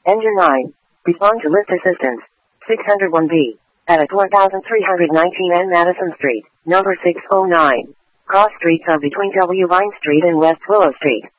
Engine 9. Respond to lift assistance. 601B. At 4319 N Madison Street, number 609. Cross streets are between W. Vine Street and West Willow Street.